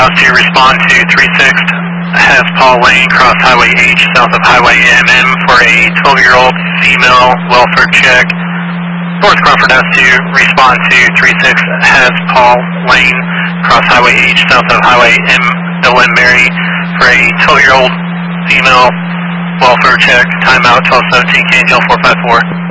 House to respond to 36, has Paul Lane, cross Highway H, south of Highway MM for a 12-year-old female welfare check. North Crawford House to respond to 36, has Paul Lane, cross Highway H, south of Highway MLM Mary for a 12-year-old female welfare check. Timeout 1217, KNGL 454.